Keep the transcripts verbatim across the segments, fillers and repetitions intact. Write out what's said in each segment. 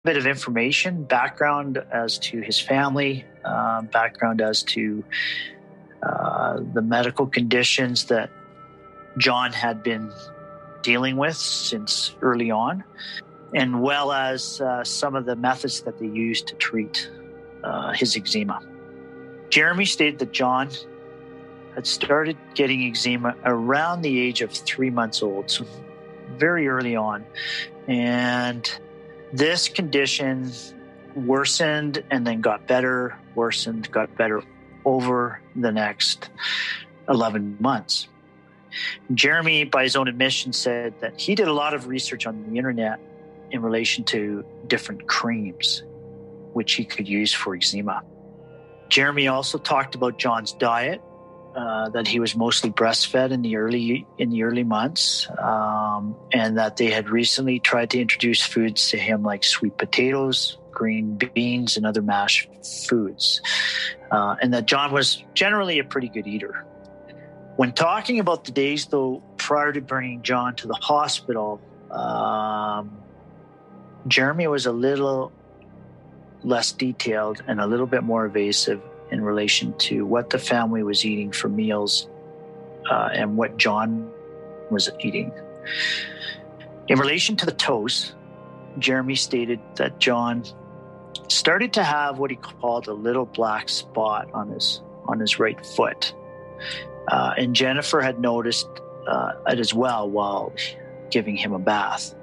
bit of information, background as to his family, uh, background as to uh, the medical conditions that John had been dealing with since early on, and well as uh, some of the methods that they used to treat uh, his eczema. Jeremy stated that John had started getting eczema around the age of three months old, so very early on. And this condition worsened and then got better, worsened, got better over the next eleven months. Jeremy, by his own admission, said that he did a lot of research on the internet in relation to different creams which he could use for eczema. Jeremy also talked about John's diet, uh, that he was mostly breastfed in the early in the early months, um, and that they had recently tried to introduce foods to him like sweet potatoes, green beans, and other mashed foods, uh, and that John was generally a pretty good eater. When talking about the days, though, prior to bringing John to the hospital, um, Jeremy was a little less detailed and a little bit more evasive in relation to what the family was eating for meals uh, and what John was eating. In relation to the toes, Jeremy stated that John started to have what he called a little black spot on his on his right foot. Uh, and Jennifer had noticed uh, it as well while giving him a bath.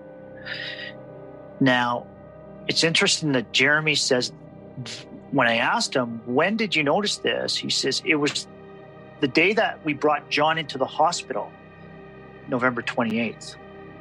Now, it's interesting that Jeremy says, when I asked him, when did you notice this? He says, it was the day that we brought John into the hospital, November twenty-eighth.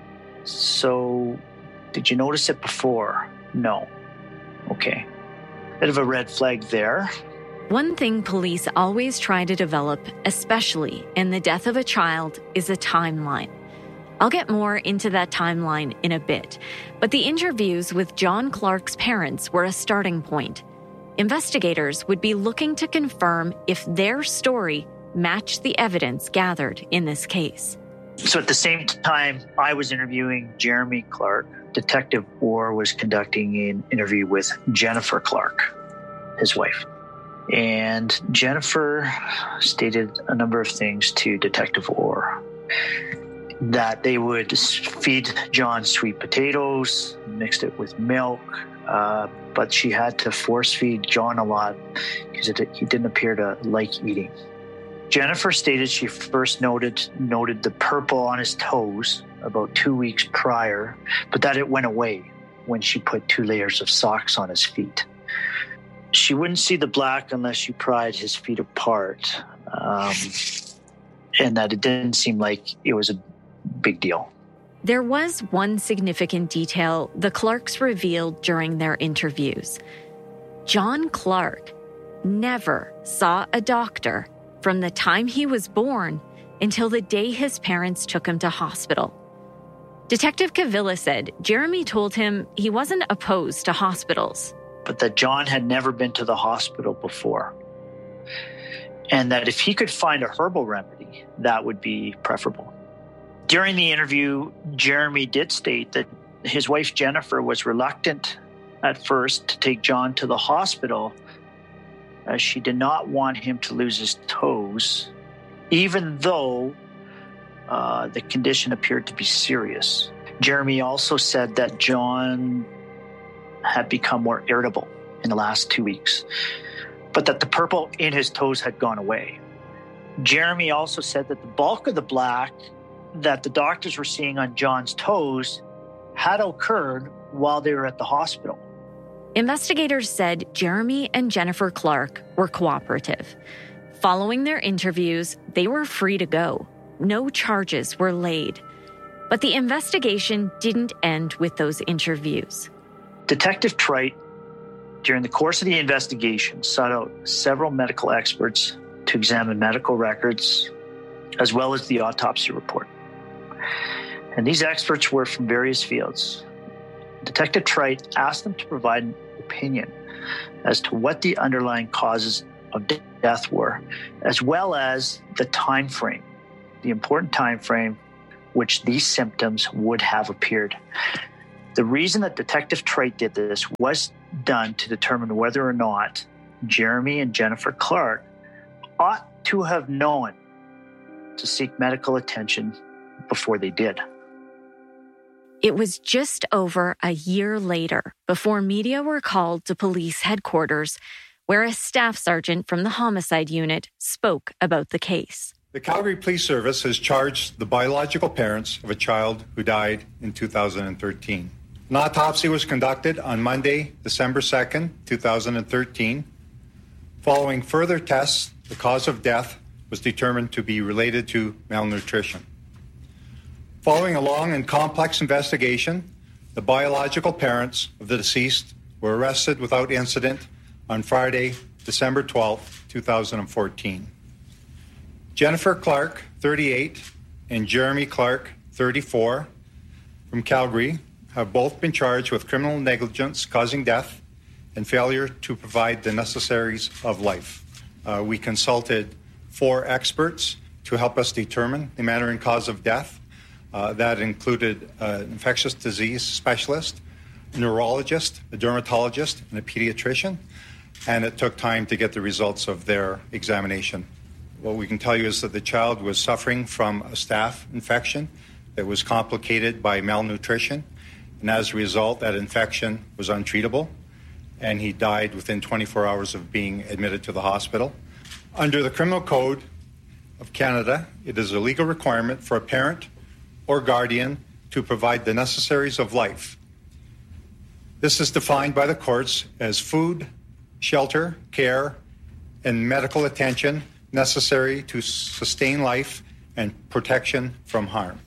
So, did you notice it before? No. Okay. Bit of a red flag there. One thing police always try to develop, especially in the death of a child, is a timeline. I'll get more into that timeline in a bit, but the interviews with John Clark's parents were a starting point. Investigators would be looking to confirm if their story matched the evidence gathered in this case. So at the same time I was interviewing Jeremy Clark, Detective Orr was conducting an interview with Jennifer Clark, his wife. And Jennifer stated a number of things to Detective Orr. That they would feed John sweet potatoes, mixed it with milk, uh, but she had to force feed John a lot because it, he didn't appear to like eating. Jennifer stated she first noted noted the purple on his toes about two weeks prior, but that it went away when she put two layers of socks on his feet. She wouldn't see the black unless she pried his feet apart, um, and that it didn't seem like it was a big deal. There was one significant detail the Clarks revealed during their interviews. John Clark never saw a doctor from the time he was born until the day his parents took him to hospital. Detective Cavilla said Jeremy told him he wasn't opposed to hospitals, but that John had never been to the hospital before, and that if he could find a herbal remedy, that would be preferable. During the interview, Jeremy did state that his wife Jennifer was reluctant at first to take John to the hospital as she did not want him to lose his toes, even though uh, the condition appeared to be serious. Jeremy also said that John had become more irritable in the last two weeks, but that the purple in his toes had gone away. Jeremy also said that the bulk of the black that the doctors were seeing on John's toes had occurred while they were at the hospital. Investigators said Jeremy and Jennifer Clark were cooperative. Following their interviews, they were free to go. No charges were laid. But the investigation didn't end with those interviews. Detective Trite, during the course of the investigation, sought out several medical experts to examine medical records, as well as the autopsy report. And these experts were from various fields. Detective Trite asked them to provide an opinion as to what the underlying causes of death were, as well as the time frame, the important time frame which these symptoms would have appeared. The reason that Detective Treit did this was done to determine whether or not Jeremy and Jennifer Clark ought to have known to seek medical attention before they did. It was just over a year later before media were called to police headquarters, where a staff sergeant from the homicide unit spoke about the case. The Calgary Police Service has charged the biological parents of a child who died in two thousand thirteen. An autopsy was conducted on Monday, December second, two thousand thirteen. Following further tests, the cause of death was determined to be related to malnutrition. Following a long and complex investigation, the biological parents of the deceased were arrested without incident on Friday, December twelfth, two thousand fourteen. Jennifer Clark, thirty-eight, and Jeremy Clark, thirty-four, from Calgary, have both been charged with criminal negligence causing death and failure to provide the necessaries of life. Uh, we consulted four experts to help us determine the manner and cause of death. Uh, that included an infectious disease specialist, a neurologist, a dermatologist, and a pediatrician, and it took time to get the results of their examination. What we can tell you is that the child was suffering from a staph infection that was complicated by malnutrition, and as a result, that infection was untreatable, and he died within twenty-four hours of being admitted to the hospital. Under the Criminal Code of Canada, it is a legal requirement for a parent or guardian to provide the necessaries of life. This is defined by the courts as food, shelter, care, and medical attention necessary to sustain life and protection from harm.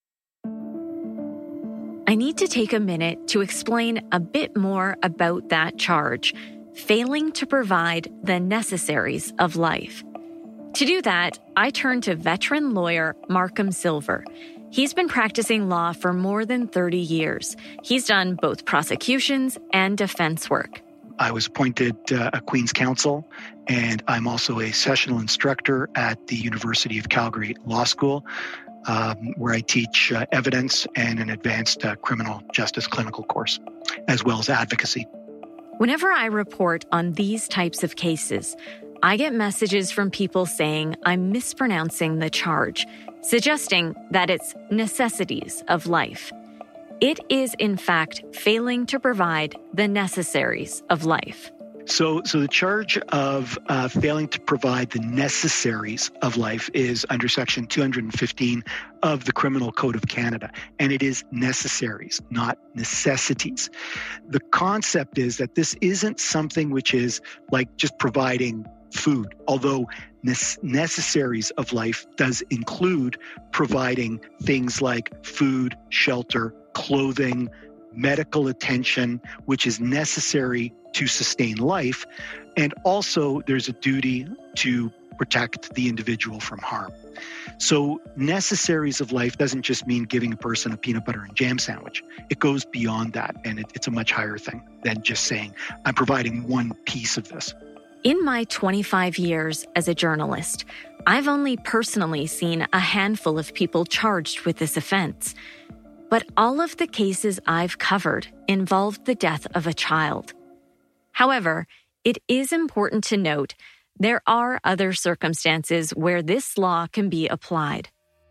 I need to take a minute to explain a bit more about that charge, failing to provide the necessaries of life. To do that, I turn to veteran lawyer Markham Silver. He's been practicing law for more than thirty years. He's done both prosecutions and defense work. I was appointed uh, a Queen's Counsel, and I'm also a sessional instructor at the University of Calgary Law School, um, where I teach uh, evidence and an advanced uh, criminal justice clinical course, as well as advocacy. Whenever I report on these types of cases, I get messages from people saying I'm mispronouncing the charge, suggesting that it's necessities of life. It is, in fact, failing to provide the necessaries of life. So, so the charge of uh, failing to provide the necessaries of life is under Section two hundred fifteen of the Criminal Code of Canada, and it is necessaries, not necessities. The concept is that this isn't something which is like just providing food, although necessaries of life does include providing things like food, shelter, clothing, medical attention, which is necessary to sustain life. And also there's a duty to protect the individual from harm. So necessaries of life doesn't just mean giving a person a peanut butter and jam sandwich. It goes beyond that, and it, it's a much higher thing than just saying, I'm providing one piece of this. In my twenty-five years as a journalist, I've only personally seen a handful of people charged with this offense. But all of the cases I've covered involved the death of a child. However, it is important to note there are other circumstances where this law can be applied.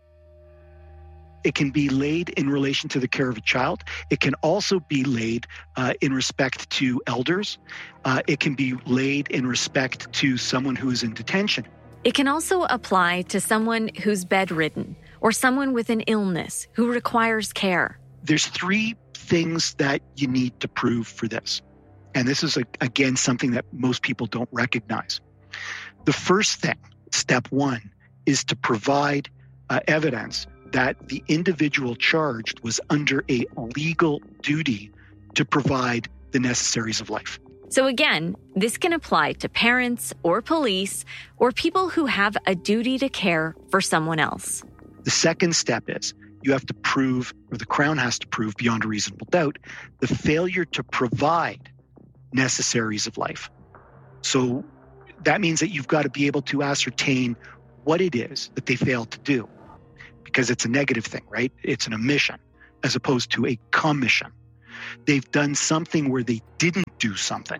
It can be laid in relation to the care of a child. It can also be laid uh, in respect to elders. Uh, it can be laid in respect to someone who is in detention. It can also apply to someone who's bedridden or someone with an illness who requires care. There's three things that you need to prove for this. And this is, a, again, something that most people don't recognize. The first thing, step one, is to provide uh, evidence that the individual charged was under a legal duty to provide the necessaries of life. So again, this can apply to parents or police or people who have a duty to care for someone else. The second step is you have to prove, or the Crown has to prove beyond a reasonable doubt, the failure to provide necessaries of life. So that means that you've got to be able to ascertain what it is that they failed to do. Because it's a negative thing, right? It's an omission as opposed to a commission. They've done something where they didn't do something.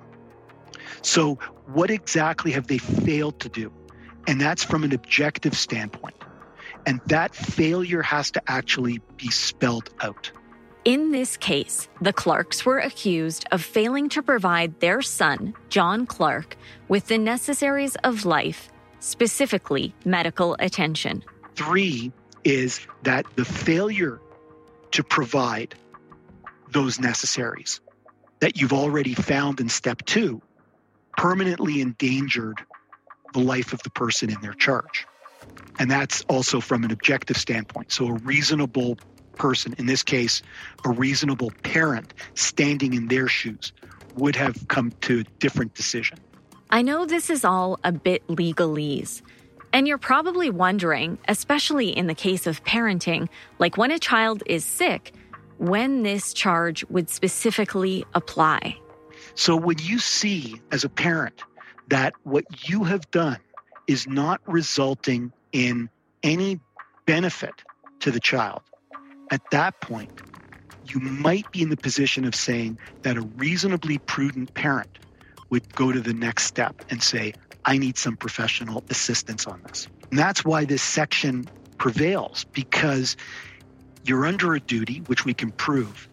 So what exactly have they failed to do? And that's from an objective standpoint. And that failure has to actually be spelled out. In this case, the Clarks were accused of failing to provide their son, John Clark, with the necessaries of life, specifically medical attention. Three is that the failure to provide those necessaries that you've already found in step two permanently endangered the life of the person in their charge. And that's also from an objective standpoint. So a reasonable person, in this case, a reasonable parent standing in their shoes, would have come to a different decision. I know this is all a bit legalese, and you're probably wondering, especially in the case of parenting, like when a child is sick, when this charge would specifically apply. So when you see as a parent that what you have done is not resulting in any benefit to the child, at that point, you might be in the position of saying that a reasonably prudent parent would go to the next step and say, I need some professional assistance on this. And that's why this section prevails, because you're under a duty, which we can prove.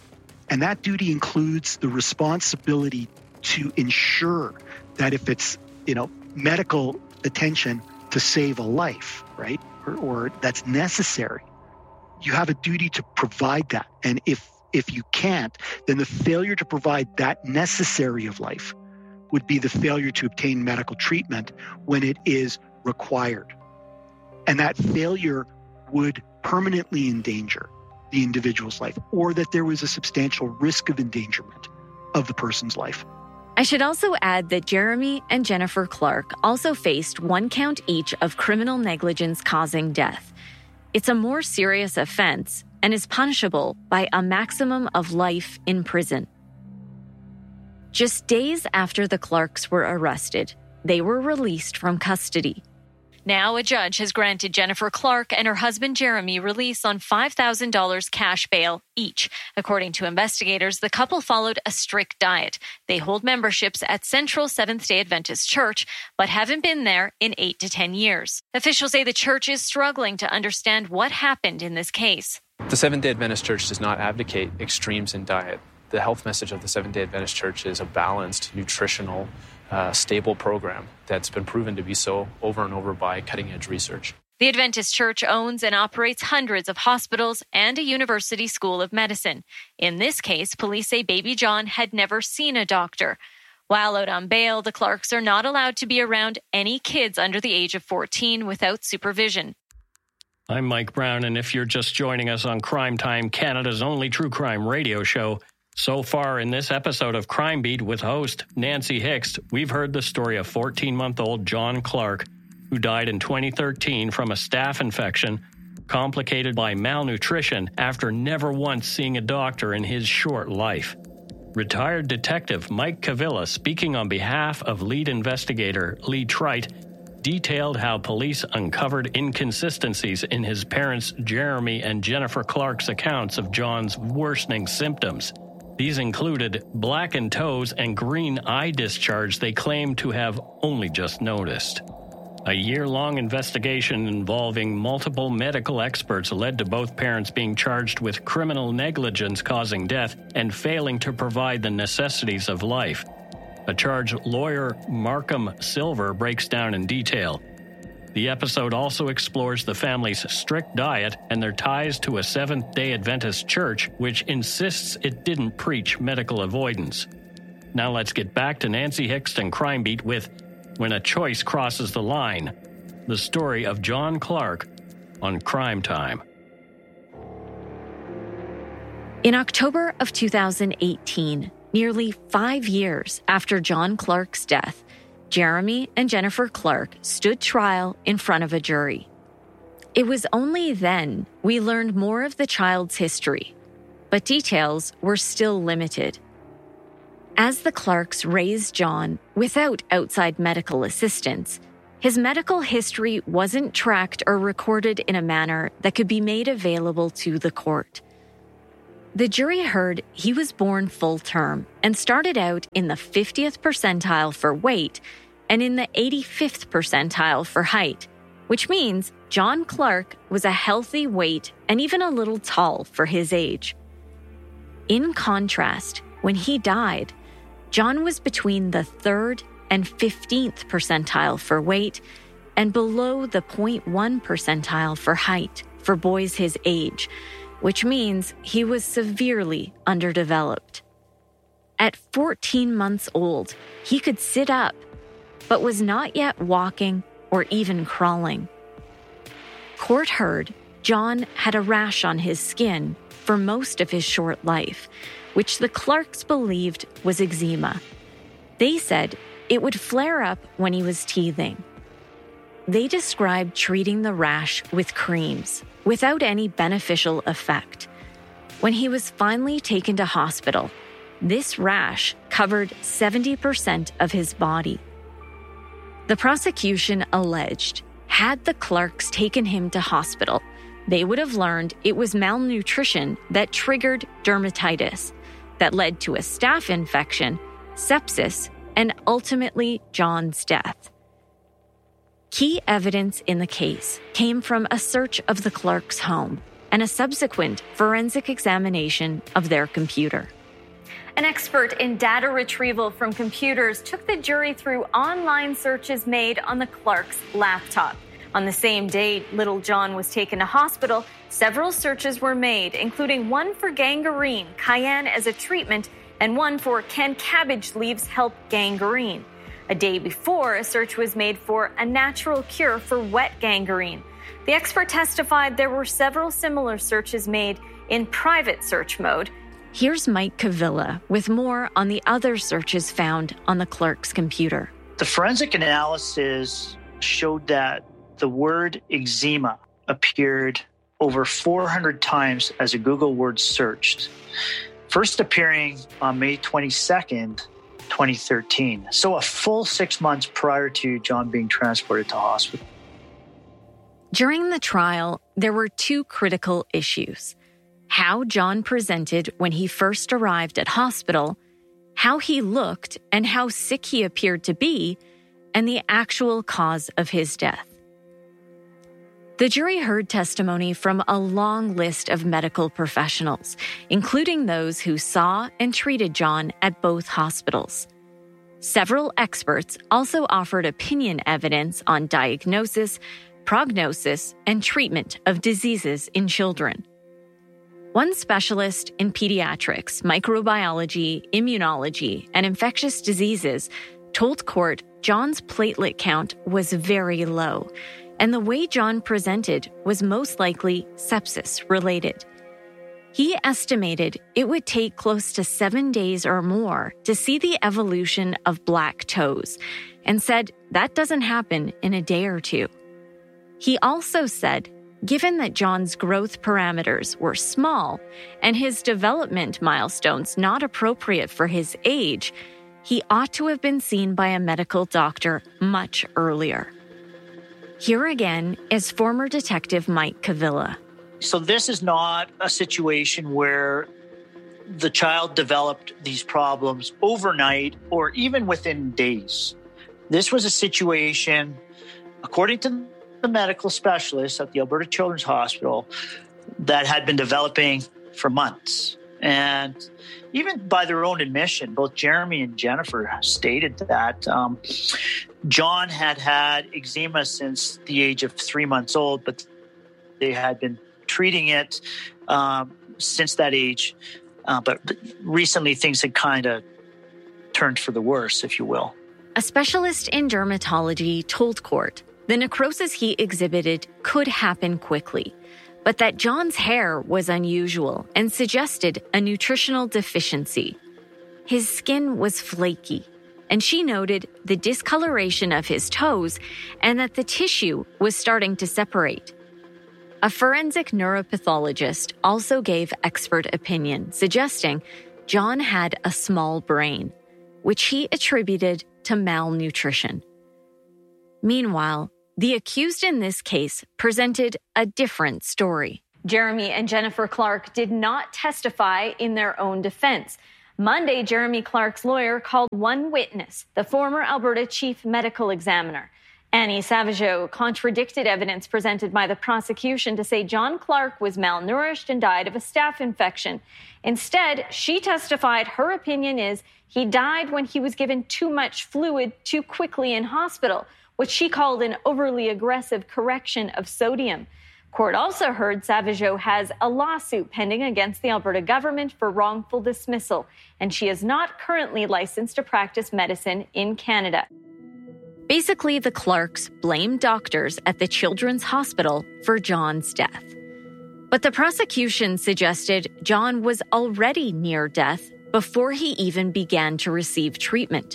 And that duty includes the responsibility to ensure that if it's, you know, medical attention to save a life, right, or, or that's necessary, you have a duty to provide that. And if if you can't, then the failure to provide that necessary of life would be the failure to obtain medical treatment when it is required. And that failure would permanently endanger the individual's life, or that there was a substantial risk of endangerment of the person's life. I should also add that Jeremy and Jennifer Clark also faced one count each of criminal negligence causing death. It's a more serious offense and is punishable by a maximum of life in prison. Just days after the Clarks were arrested, they were released from custody. Now a judge has granted Jennifer Clark and her husband Jeremy release on five thousand dollars cash bail each. According to investigators, the couple followed a strict diet. They hold memberships at Central Seventh-day Adventist Church, but haven't been there in eight to ten years. Officials say the church is struggling to understand what happened in this case. The Seventh-day Adventist Church does not advocate extremes in diet. The health message of the Seventh-day Adventist Church is a balanced, nutritional, uh, stable program that's been proven to be so over and over by cutting-edge research. The Adventist Church owns and operates hundreds of hospitals and a university school of medicine. In this case, police say baby John had never seen a doctor. While out on bail, the Clarks are not allowed to be around any kids under the age of fourteen without supervision. I'm Mike Brown, and if you're just joining us on Crime Time, Canada's only true crime radio show, so far in this episode of Crime Beat with host Nancy Hicks, we've heard the story of fourteen-month-old John Clark, who died in twenty thirteen from a staph infection complicated by malnutrition after never once seeing a doctor in his short life. Retired detective Mike Cavilla, speaking on behalf of lead investigator Lee Trite, detailed how police uncovered inconsistencies in his parents Jeremy and Jennifer Clark's accounts of John's worsening symptoms. These included blackened toes and green eye discharge they claimed to have only just noticed. A year-long investigation involving multiple medical experts led to both parents being charged with criminal negligence causing death and failing to provide the necessities of life. A charge lawyer Markham Silver breaks down in detail. The episode also explores the family's strict diet and their ties to a Seventh-day Adventist church, which insists it didn't preach medical avoidance. Now let's get back to Nancy Hicks and Crime Beat with When a Choice Crosses the Line, the story of John Clark on Crime Time. In October of two thousand eighteen, nearly five years after John Clark's death, Jeremy and Jennifer Clark stood trial in front of a jury. It was only then we learned more of the child's history, but details were still limited. As the Clarks raised John without outside medical assistance, his medical history wasn't tracked or recorded in a manner that could be made available to the court. The jury heard he was born full term and started out in the fiftieth percentile for weight and in the eighty-fifth percentile for height, which means John Clark was a healthy weight and even a little tall for his age. In contrast, when he died, John was between the third and fifteenth percentile for weight and below the zero point one percentile for height for boys his age, which means he was severely underdeveloped. At fourteen months old, he could sit up, but was not yet walking or even crawling. Court heard John had a rash on his skin for most of his short life, which the Clarks believed was eczema. They said it would flare up when he was teething. They described treating the rash with creams without any beneficial effect. When he was finally taken to hospital, this rash covered seventy percent of his body. The prosecution alleged, had the Clarks taken him to hospital, they would have learned it was malnutrition that triggered dermatitis, that led to a staph infection, sepsis, and ultimately John's death. Key evidence in the case came from a search of the Clarks' home and a subsequent forensic examination of their computer. An expert in data retrieval from computers took the jury through online searches made on the Clarks' laptop. On the same day little John was taken to hospital, several searches were made, including one for gangrene, cayenne as a treatment, and one for can cabbage leaves help gangrene. A day before, a search was made for a natural cure for wet gangrene. The expert testified there were several similar searches made in private search mode. Here's Mike Cavilla with more on the other searches found on the Clarks' computer. The forensic analysis showed that the word eczema appeared over four hundred times as a Google word searched, first appearing on May twenty-second, twenty thirteen, so a full six months prior to John being transported to hospital. During the trial, there were two critical issues: how John presented when he first arrived at hospital, how he looked and how sick he appeared to be, and the actual cause of his death. The jury heard testimony from a long list of medical professionals, including those who saw and treated John at both hospitals. Several experts also offered opinion evidence on diagnosis, prognosis, and treatment of diseases in children. One specialist in pediatrics, microbiology, immunology, and infectious diseases told court John's platelet count was very low, and the way John presented was most likely sepsis-related. He estimated it would take close to seven days or more to see the evolution of black toes, and said that doesn't happen in a day or two. He also said, given that John's growth parameters were small and his development milestones not appropriate for his age, he ought to have been seen by a medical doctor much earlier. Here again is former detective Mike Cavilla. So this is not a situation where the child developed these problems overnight or even within days. This was a situation, according to the medical specialists at the Alberta Children's Hospital, that had been developing for months. And even by their own admission, both Jeremy and Jennifer stated that um, John had had eczema since the age of three months old, but they had been treating it um, since that age. Uh, but recently things had kind of turned for the worse, if you will. A specialist in dermatology told court the necrosis he exhibited could happen quickly, but that John's hair was unusual and suggested a nutritional deficiency. His skin was flaky, and she noted the discoloration of his toes and that the tissue was starting to separate. A forensic neuropathologist also gave expert opinion, suggesting John had a small brain, which he attributed to malnutrition. Meanwhile, the accused in this case presented a different story. Jeremy and Jennifer Clark did not testify in their own defense. Monday, Jeremy Clark's lawyer called one witness, the former Alberta chief medical examiner. Annie Savageau contradicted evidence presented by the prosecution to say John Clark was malnourished and died of a staph infection. Instead, she testified her opinion is he died when he was given too much fluid too quickly in hospital, which she called an overly aggressive correction of sodium. Court also heard Savageau has a lawsuit pending against the Alberta government for wrongful dismissal, and she is not currently licensed to practice medicine in Canada. Basically, the Clarks blamed doctors at the Children's Hospital for John's death. But the prosecution suggested John was already near death before he even began to receive treatment.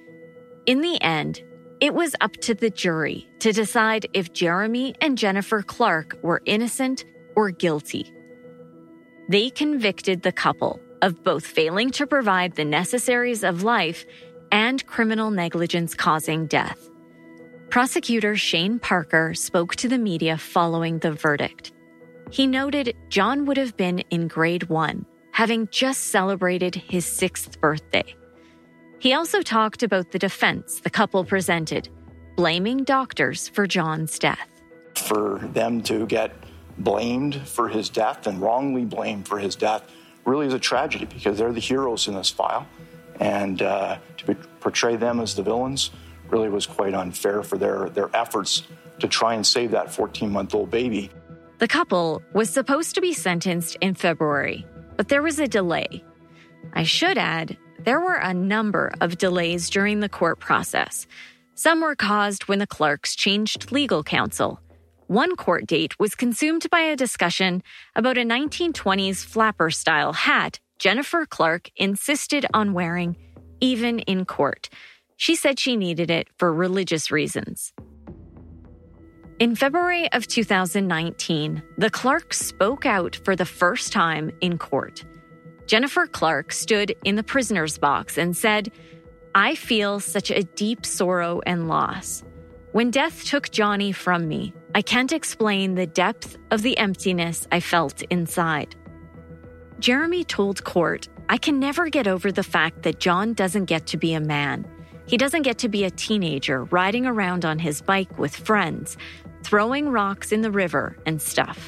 In the end, it was up to the jury to decide if Jeremy and Jennifer Clark were innocent or guilty. They convicted the couple of both failing to provide the necessaries of life and criminal negligence causing death. Prosecutor Shane Parker spoke to the media following the verdict. He noted John would have been in grade one, having just celebrated his sixth birthday. He also talked about the defense the couple presented, blaming doctors for John's death. For them to get blamed for his death and wrongly blamed for his death really is a tragedy because they're the heroes in this file. And uh, to be, portray them as the villains really was quite unfair for their, their efforts to try and save that fourteen-month-old baby. The couple was supposed to be sentenced in February, but there was a delay. I should add, there were a number of delays during the court process. Some were caused when the Clarks changed legal counsel. One court date was consumed by a discussion about a nineteen twenties flapper-style hat Jennifer Clark insisted on wearing, even in court. She said she needed it for religious reasons. In February of two thousand nineteen, the Clarks spoke out for the first time in court. Jennifer Clark stood in the prisoner's box and said, "I feel such a deep sorrow and loss. When death took Johnny from me, I can't explain the depth of the emptiness I felt inside." Jeremy told court, "I can never get over the fact that John doesn't get to be a man. He doesn't get to be a teenager riding around on his bike with friends, throwing rocks in the river and stuff."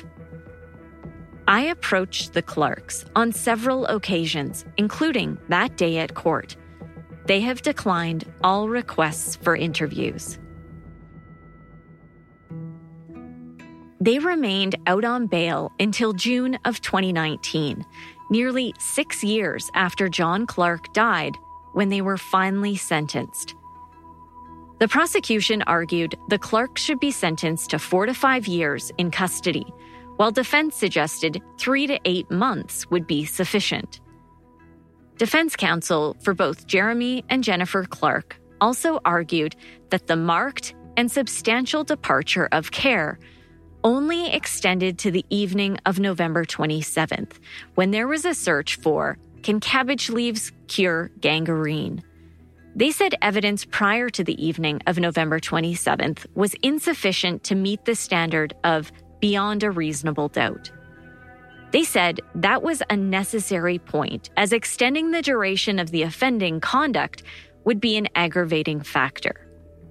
I approached the Clarks on several occasions, including that day at court. They have declined all requests for interviews. They remained out on bail until June of twenty nineteen, nearly six years after John Clark died, when they were finally sentenced. The prosecution argued the Clarks should be sentenced to four to five years in custody, while defense suggested three to eight months would be sufficient. Defense counsel for both Jeremy and Jennifer Clark also argued that the marked and substantial departure of care only extended to the evening of November twenty-seventh, when there was a search for, "Can cabbage leaves cure gangrene?" They said evidence prior to the evening of November twenty-seventh was insufficient to meet the standard of beyond a reasonable doubt. They said that was a necessary point, as extending the duration of the offending conduct would be an aggravating factor.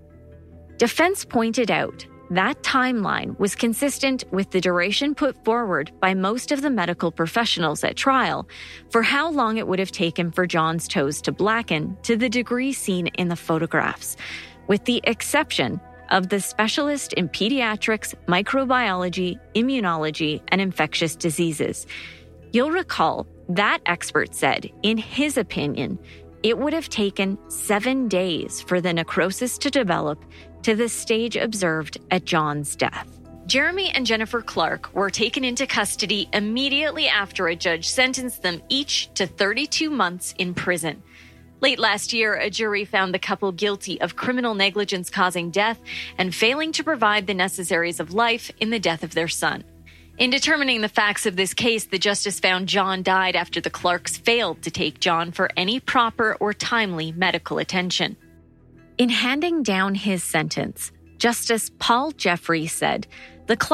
Defense pointed out that timeline was consistent with the duration put forward by most of the medical professionals at trial for how long it would have taken for John's toes to blacken to the degree seen in the photographs, with the exception of the specialist in pediatrics, microbiology, immunology, and infectious diseases. You'll recall that expert said, in his opinion, it would have taken seven days for the necrosis to develop to the stage observed at John's death. Jeremy and Jennifer Clark were taken into custody immediately after a judge sentenced them each to thirty-two months in prison. Late last year, a jury found the couple guilty of criminal negligence causing death and failing to provide the necessaries of life in the death of their son. In determining the facts of this case, the justice found John died after the Clarks failed to take John for any proper or timely medical attention. In handing down his sentence, Justice Paul Jeffrey said, "The Clarks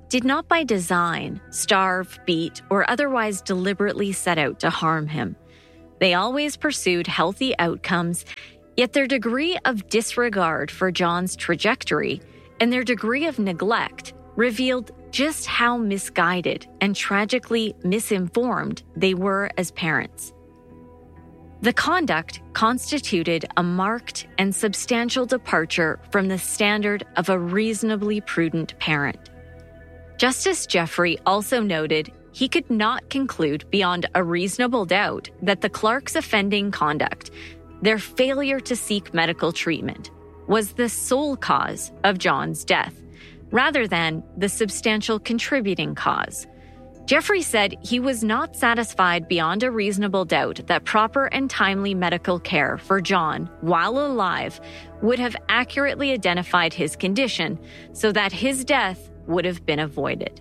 did not by design starve, beat, or otherwise deliberately set out to harm him. They always pursued healthy outcomes, yet their degree of disregard for John's trajectory and their degree of neglect revealed just how misguided and tragically misinformed they were as parents. The conduct constituted a marked and substantial departure from the standard of a reasonably prudent parent. Justice Jeffrey also noted he could not conclude beyond a reasonable doubt that the Clarks' offending conduct, their failure to seek medical treatment, was the sole cause of John's death, rather than the substantial contributing cause. Jeffrey said he was not satisfied beyond a reasonable doubt that proper and timely medical care for John, while alive, would have accurately identified his condition so that his death would have been avoided.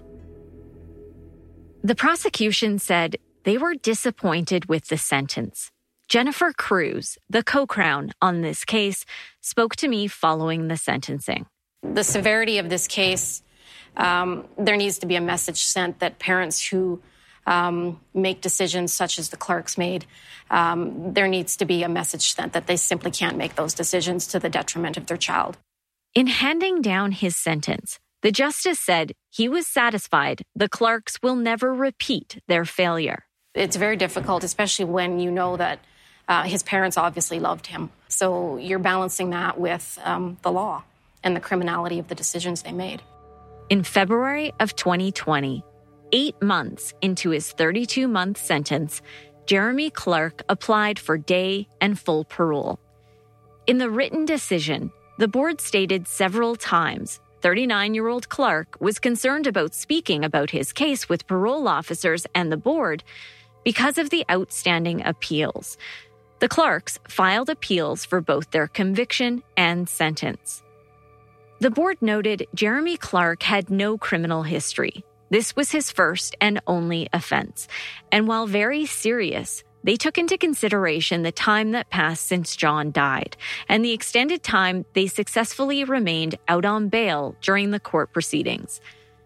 The prosecution said they were disappointed with the sentence. Jennifer Cruz, the co-crown on this case, spoke to me following the sentencing. The severity of this case, um, there needs to be a message sent that parents who um, make decisions such as the Clarks made, um, there needs to be a message sent that they simply can't make those decisions to the detriment of their child. In handing down his sentence, the justice said he was satisfied the Clarks will never repeat their failure. It's very difficult, especially when you know that uh, his parents obviously loved him. So you're balancing that with um, the law and the criminality of the decisions they made. In February of twenty twenty, eight months into his thirty-two-month sentence, Jeremy Clark applied for day and full parole. In the written decision, the board stated several times thirty-nine-year-old Clark was concerned about speaking about his case with parole officers and the board because of the outstanding appeals. The Clarks filed appeals for both their conviction and sentence. The board noted Jeremy Clark had no criminal history. This was his first and only offense. And while very serious, they took into consideration the time that passed since John died and the extended time they successfully remained out on bail during the court proceedings.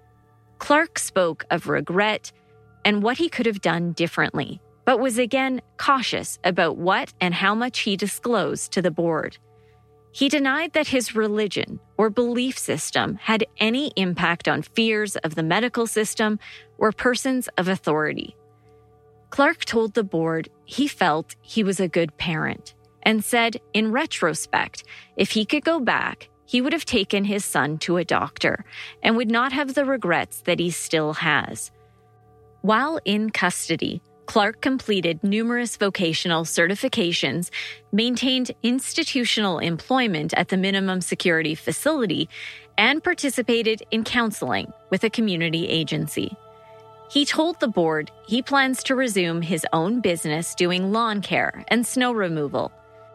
Clark spoke of regret and what he could have done differently, but was again cautious about what and how much he disclosed to the board. He denied that his religion or belief system had any impact on fears of the medical system or persons of authority. Clark told the board he felt he was a good parent and said, in retrospect, if he could go back, he would have taken his son to a doctor and would not have the regrets that he still has. While in custody, Clark completed numerous vocational certifications, maintained institutional employment at the minimum security facility, and participated in counseling with a community agency. He told the board he plans to resume his own business doing lawn care and snow removal.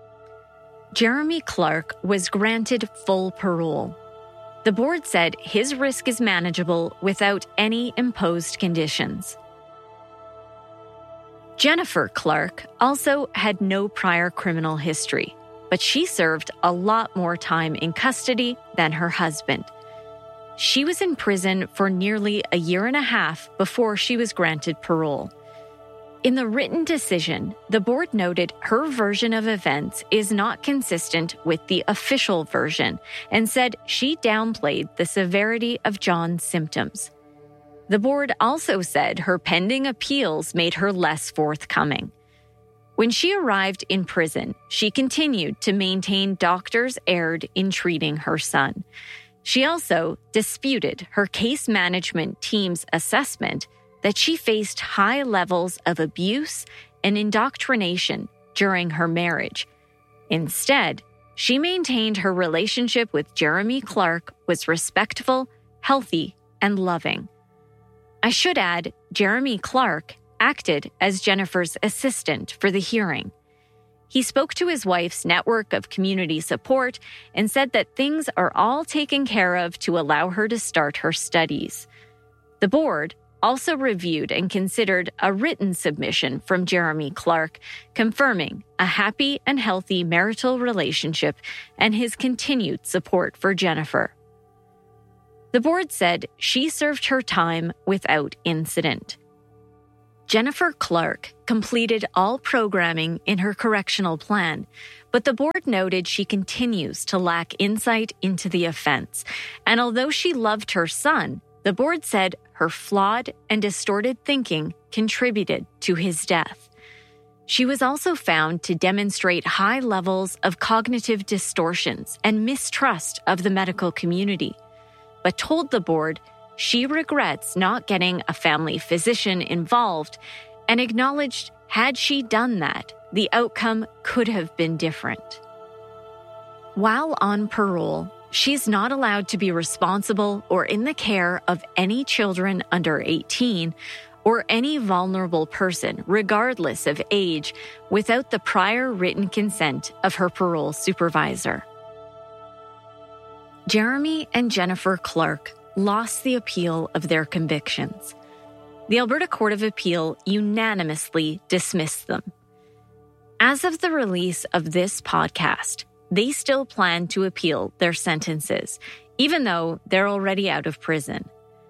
Jeremy Clark was granted full parole. The board said his risk is manageable without any imposed conditions. Jennifer Clark also had no prior criminal history, but she served a lot more time in custody than her husband. She was in prison for nearly a year and a half before she was granted parole. In the written decision, the board noted her version of events is not consistent with the official version and said she downplayed the severity of John's symptoms. The board also said her pending appeals made her less forthcoming. When she arrived in prison, she continued to maintain doctors erred in treating her son. She also disputed her case management team's assessment that she faced high levels of abuse and indoctrination during her marriage. Instead, she maintained her relationship with Jeremy Clark was respectful, healthy, and loving. I should add, Jeremy Clark acted as Jennifer's assistant for the hearing. He spoke to his wife's network of community support and said that things are all taken care of to allow her to start her studies. The board also reviewed and considered a written submission from Jeremy Clark confirming a happy and healthy marital relationship and his continued support for Jennifer. The board said she served her time without incident. Jennifer Clark completed all programming in her correctional plan, but the board noted she continues to lack insight into the offense. And although she loved her son, the board said her flawed and distorted thinking contributed to his death. She was also found to demonstrate high levels of cognitive distortions and mistrust of the medical community, but told the board she regrets not getting a family physician involved and acknowledged had she done that, the outcome could have been different. While on parole, she's not allowed to be responsible or in the care of any children under eighteen or any vulnerable person, regardless of age, without the prior written consent of her parole supervisor. Jeremy and Jennifer Clark lost the appeal of their convictions. The Alberta Court of Appeal unanimously dismissed them. As of the release of this podcast, they still plan to appeal their sentences, even though they're already out of prison.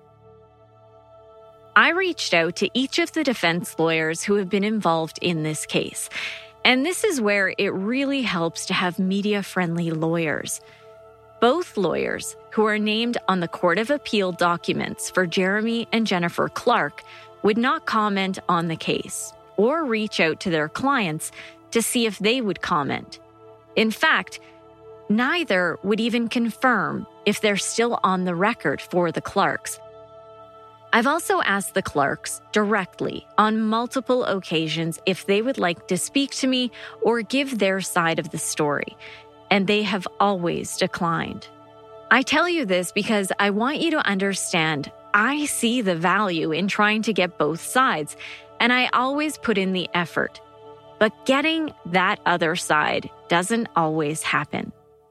I reached out to each of the defense lawyers who have been involved in this case, and this is where it really helps to have media-friendly lawyers. Both lawyers, who are named on the Court of Appeal documents for Jeremy and Jennifer Clark, would not comment on the case or reach out to their clients to see if they would comment. In fact, neither would even confirm if they're still on the record for the Clarks. I've also asked the Clarks directly on multiple occasions if they would like to speak to me or give their side of the story, and they have always declined. I tell you this because I want you to understand I see the value in trying to get both sides, and I always put in the effort. But getting that other side doesn't always happen.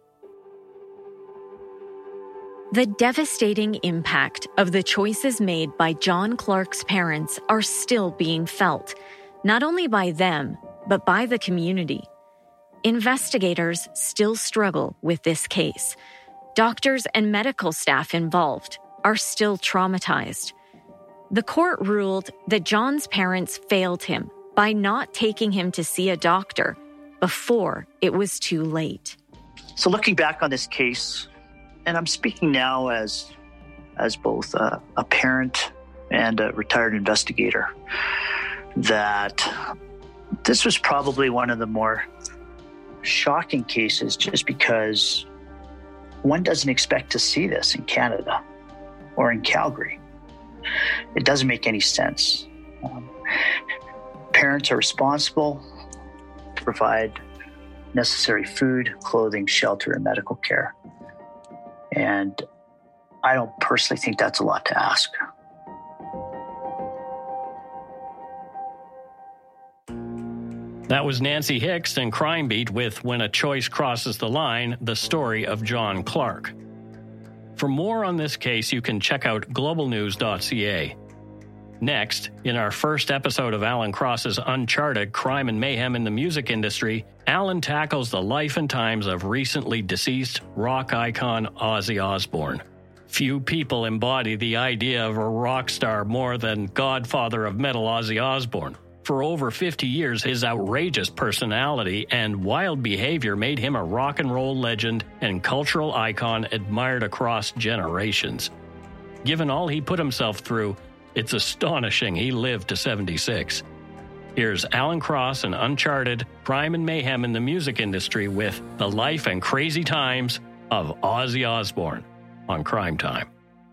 The devastating impact of the choices made by John Clark's parents are still being felt, not only by them, but by the community. Investigators still struggle with this case. Doctors and medical staff involved are still traumatized. The court ruled that John's parents failed him by not taking him to see a doctor before it was too late. So looking back on this case, and I'm speaking now as, as both a, a parent and a retired investigator, that this was probably one of the more shocking cases just because one doesn't expect to see this in Canada or in Calgary. It doesn't make any sense. Um, parents are responsible to provide necessary food, clothing, shelter, and medical care. And I don't personally think that's a lot to ask. That was Nancy Hicks in Crime Beat with When a Choice Crosses the Line, the story of John Clark. For more on this case, you can check out global news dot c a. Next, in our first episode of Alan Cross's Uncharted Crime and Mayhem in the Music Industry, Alan tackles the life and times of recently deceased rock icon Ozzy Osbourne. Few people embody the idea of a rock star more than Godfather of Metal Ozzy Osbourne. For over fifty years, his outrageous personality and wild behavior made him a rock and roll legend and cultural icon admired across generations. Given all he put himself through, it's astonishing he lived to seventy-six. Here's Alan Cross and Uncharted Crime and Mayhem in the Music Industry with The Life and Crazy Times of Ozzy Osbourne on Crime Time.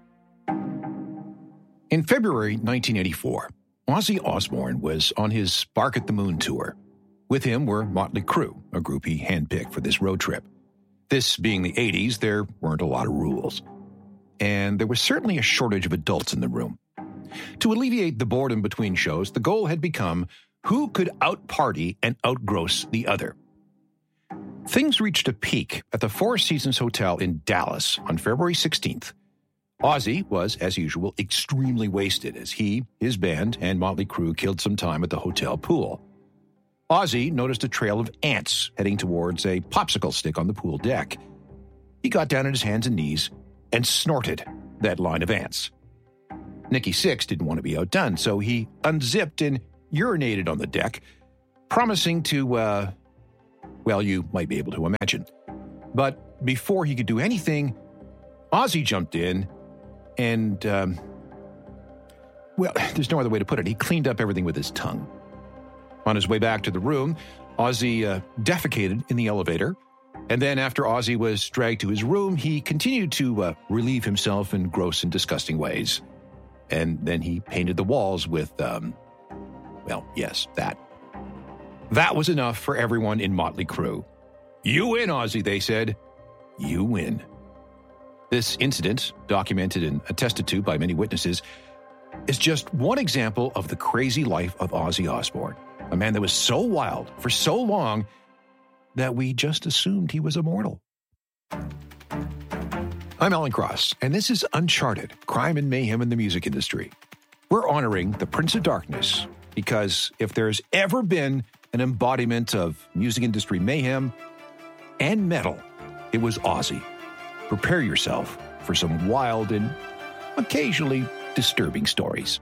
In February nineteen eighty-four, Ozzy Osbourne was on his Bark at the Moon tour. With him were Motley Crue, a group he handpicked for this road trip. This being the eighties, there weren't a lot of rules. And there was certainly a shortage of adults in the room. To alleviate the boredom between shows, the goal had become who could out-party and outgross the other. Things reached a peak at the Four Seasons Hotel in Dallas on February sixteenth. Ozzy was, as usual, extremely wasted as he, his band, and Motley Crue killed some time at the hotel pool. Ozzy noticed a trail of ants heading towards a popsicle stick on the pool deck. He got down on his hands and knees and snorted, that line of ants. Nikki Sixx didn't want to be outdone, so he unzipped and urinated on the deck, promising to, uh, well, you might be able to imagine. But before he could do anything, Ozzy jumped in and, um, well, there's no other way to put it. He cleaned up everything with his tongue. On his way back to the room, Ozzy uh, defecated in the elevator. And then after Ozzy was dragged to his room, he continued to uh, relieve himself in gross and disgusting ways. And then he painted the walls with, um, well, yes, that. That was enough for everyone in Motley Crue. You win, Ozzy, they said. You win. This incident, documented and attested to by many witnesses, is just one example of the crazy life of Ozzy Osbourne, a man that was so wild for so long that we just assumed he was immortal. I'm Alan Cross, and this is Uncharted, Crime and Mayhem in the Music Industry. We're honoring the Prince of Darkness because if there's ever been an embodiment of music industry mayhem and metal, it was Ozzy. Prepare yourself for some wild and occasionally disturbing stories.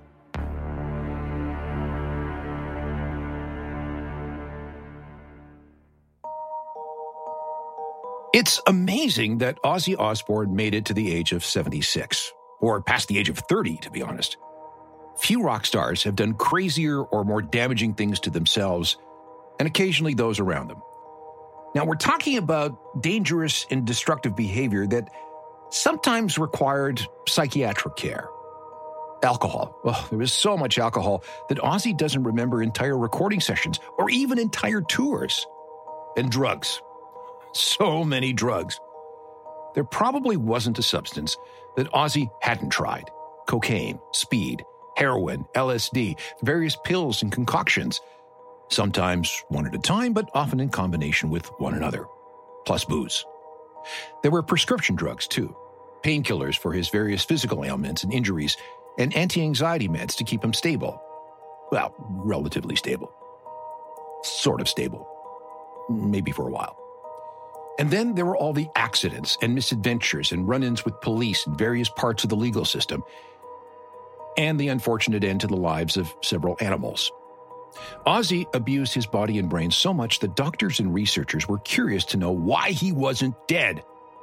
It's amazing that Ozzy Osbourne made it to the age of seventy-six, or past the age of thirty, to be honest. Few rock stars have done crazier or more damaging things to themselves, and occasionally those around them. Now, we're talking about dangerous and destructive behavior that sometimes required psychiatric care. Alcohol. Oh, there was so much alcohol that Ozzy doesn't remember entire recording sessions or even entire tours. And drugs. So many drugs. There probably wasn't a substance that Ozzy hadn't tried. Cocaine, speed, heroin, L S D, various pills and concoctions. Sometimes one at a time, but often in combination with one another. Plus booze. There were prescription drugs, too. Painkillers for his various physical ailments and injuries, and anti-anxiety meds to keep him stable. Well, relatively stable. Sort of stable. Maybe for a while. And then there were all the accidents and misadventures and run-ins with police in various parts of the legal system, and the unfortunate end to the lives of several animals. Ozzy abused his body and brain so much that doctors and researchers were curious to know why he wasn't dead.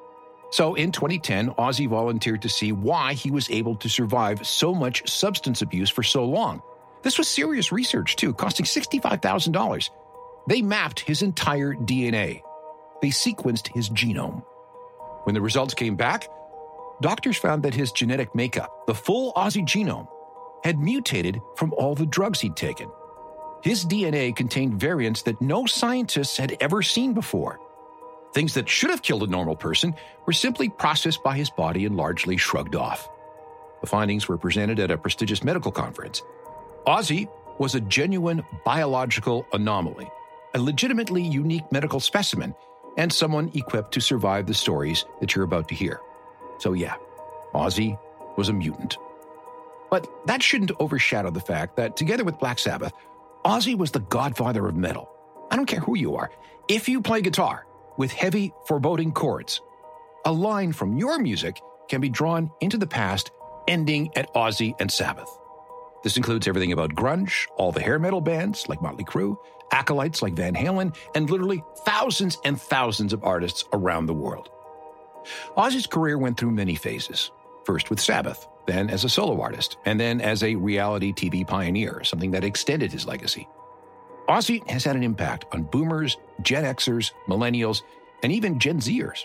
So in twenty ten, Ozzy volunteered to see why he was able to survive so much substance abuse for so long. This was serious research, too, costing sixty-five thousand dollars. They mapped his entire D N A. They sequenced his genome. When the results came back, doctors found that his genetic makeup, the full Ozzy genome, had mutated from all the drugs he'd taken. His D N A contained variants that no scientists had ever seen before. Things that should have killed a normal person were simply processed by his body and largely shrugged off. The findings were presented at a prestigious medical conference. Ozzy was a genuine biological anomaly, a legitimately unique medical specimen, and someone equipped to survive the stories that you're about to hear. So yeah, Ozzy was a mutant. But that shouldn't overshadow the fact that, together with Black Sabbath, Ozzy was the godfather of metal. I don't care who you are. If you play guitar with heavy, foreboding chords, a line from your music can be drawn into the past, ending at Ozzy and Sabbath. This includes everything about grunge, all the hair metal bands like Motley Crue, acolytes like Van Halen, and literally thousands and thousands of artists around the world. Ozzy's career went through many phases. First with Sabbath, then as a solo artist, and then as a reality T V pioneer, something that extended his legacy. Ozzy has had an impact on boomers, Gen Xers, millennials, and even Gen Zers.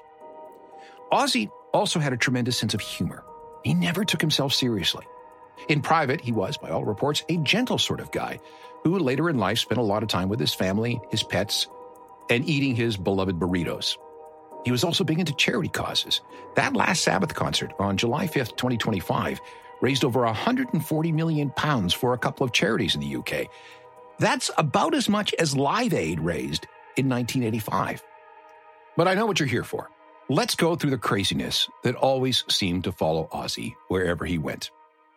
Ozzy also had a tremendous sense of humor. He never took himself seriously. In private, he was, by all reports, a gentle sort of guy who later in life spent a lot of time with his family, his pets, and eating his beloved burritos. He was also big into charity causes. That last Sabbath concert on July fifth, twenty twenty-five, raised over one hundred forty million pounds for a couple of charities in the U K. That's about as much as Live Aid raised in nineteen eighty-five. But I know what you're here for. Let's go through the craziness that always seemed to follow Ozzy wherever he went.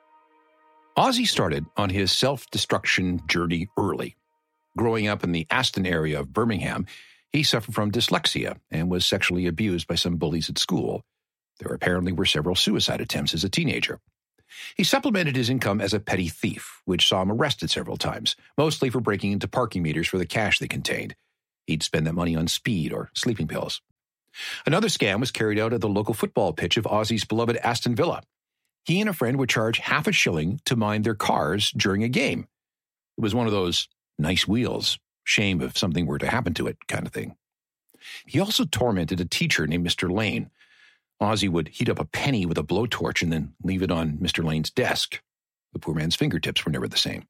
Ozzy started on his self-destruction journey early. Growing up in the Aston area of Birmingham, he suffered from dyslexia and was sexually abused by some bullies at school. There apparently were several suicide attempts as a teenager. He supplemented his income as a petty thief, which saw him arrested several times, mostly for breaking into parking meters for the cash they contained. He'd spend that money on speed or sleeping pills. Another scam was carried out at the local football pitch of Ozzy's beloved Aston Villa. He and a friend would charge half a shilling to mind their cars during a game. It was one of those nice wheels, shame if something were to happen to it kind of thing. He also tormented a teacher named Mister Lane. Ozzy would heat up a penny with a blowtorch and then leave it on Mister Lane's desk. The poor man's fingertips were never the same.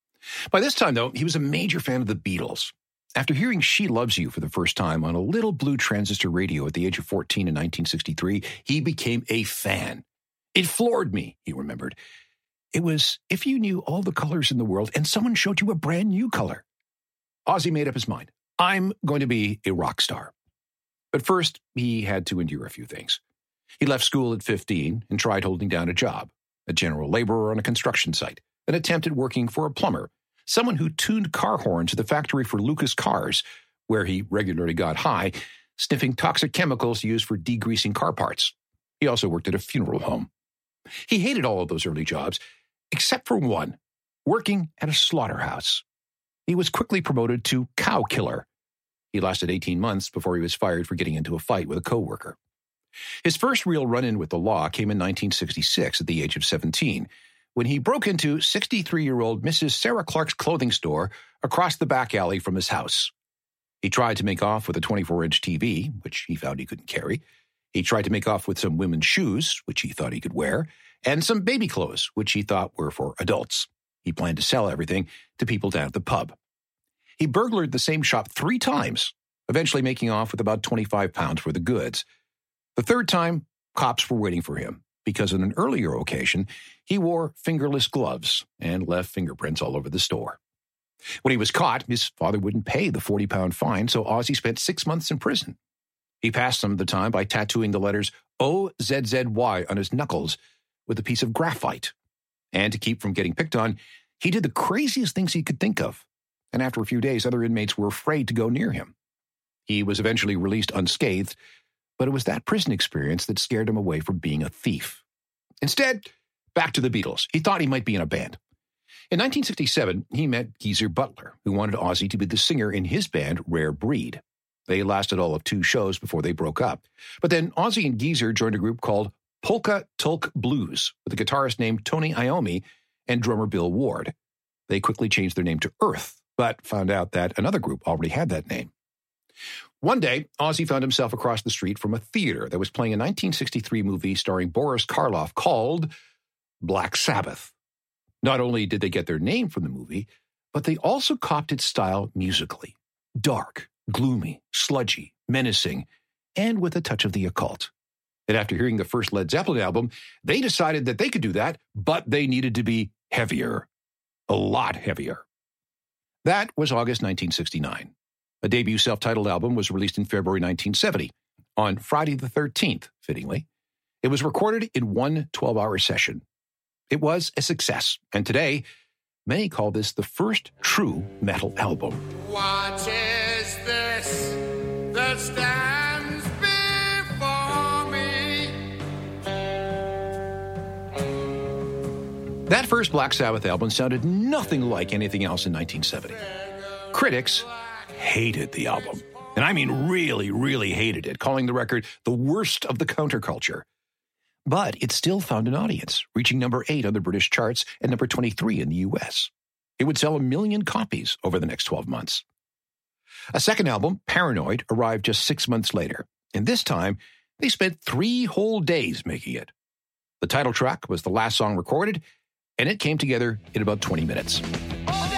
By this time, though, he was a major fan of the Beatles. After hearing She Loves You for the first time on a little blue transistor radio at the age of fourteen in nineteen sixty-three, he became a fan. It floored me, he remembered. It was if you knew all the colors in the world and someone showed you a brand new color. Ozzy made up his mind. I'm going to be a rock star. But first, he had to endure a few things. He left school at fifteen and tried holding down a job, a general laborer on a construction site, an attempt at working for a plumber, someone who tuned car horns at the factory for Lucas Cars, where he regularly got high, sniffing toxic chemicals used for degreasing car parts. He also worked at a funeral home. He hated all of those early jobs, except for one, working at a slaughterhouse. He was quickly promoted to cow killer. He lasted eighteen months before he was fired for getting into a fight with a coworker. His first real run-in with the law came in nineteen sixty-six at the age of seventeen, when he broke into sixty-three-year-old Missus Sarah Clark's clothing store across the back alley from his house. He tried to make off with a twenty-four inch T V, which he found he couldn't carry. He tried to make off with some women's shoes, which he thought he could wear, and some baby clothes, which he thought were for adults. He planned to sell everything to people down at the pub. He burglared the same shop three times, eventually making off with about twenty-five pounds worth of goods. The third time, cops were waiting for him, because on an earlier occasion, he wore fingerless gloves and left fingerprints all over the store. When he was caught, his father wouldn't pay the forty pound fine, so Ozzy spent six months in prison. He passed some of the time by tattooing the letters O Z Z Y on his knuckles with a piece of graphite. And to keep from getting picked on, he did the craziest things he could think of. And after a few days, other inmates were afraid to go near him. He was eventually released unscathed, but it was that prison experience that scared him away from being a thief. Instead, back to the Beatles. He thought he might be in a band. In nineteen sixty-seven, he met Geezer Butler, who wanted Ozzy to be the singer in his band, Rare Breed. They lasted all of two shows before they broke up. But then Ozzy and Geezer joined a group called Polka Tulk Blues, with a guitarist named Tony Iommi and drummer Bill Ward. They quickly changed their name to Earth, but found out that another group already had that name. One day, Ozzy found himself across the street from a theater that was playing a nineteen sixty-three movie starring Boris Karloff called Black Sabbath. Not only did they get their name from the movie, but they also copied its style musically. Dark, gloomy, sludgy, menacing, and with a touch of the occult. And after hearing the first Led Zeppelin album, they decided that they could do that, but they needed to be heavier. A lot heavier. That was August nineteen sixty-nine. A debut self-titled album was released in February nineteen seventy, on Friday the thirteenth, fittingly. It was recorded in one twelve-hour session. It was a success, and today, many call this the first true metal album. What is this that stands before me? That first Black Sabbath album sounded nothing like anything else in nineteen seventy. Critics hated the album. And I mean really, really hated it, calling the record the worst of the counterculture. But it still found an audience, reaching number eight on the British charts and number twenty-three in the U S. It would sell a million copies over the next twelve months. A second album, Paranoid, arrived just six months later. And this time, they spent three whole days making it. The title track was the last song recorded, and it came together in about twenty minutes.